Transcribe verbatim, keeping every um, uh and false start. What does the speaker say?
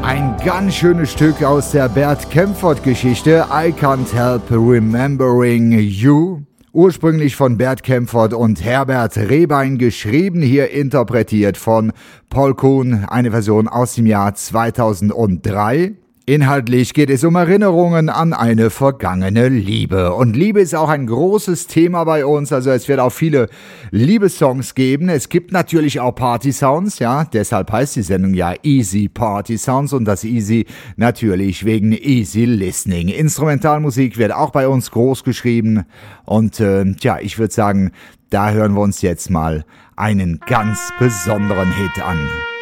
Ein ganz schönes Stück aus der Bert Kaempfert-Geschichte, I Can't Help Remembering You. Ursprünglich von Bert Kaempfert und Herbert Rehbein geschrieben, hier interpretiert von Paul Kuhn, eine Version aus dem Jahr zweitausenddrei. Inhaltlich geht es um Erinnerungen an eine vergangene Liebe. Und Liebe ist auch ein großes Thema bei uns, also es wird auch viele Liebessongs geben. Es gibt natürlich auch Party-Sounds, ja, deshalb heißt die Sendung ja Easy Party Sounds und das Easy natürlich wegen Easy Listening. Instrumentalmusik wird auch bei uns groß geschrieben und äh, tja, ich würde sagen, da hören wir uns jetzt mal einen ganz besonderen Hit an.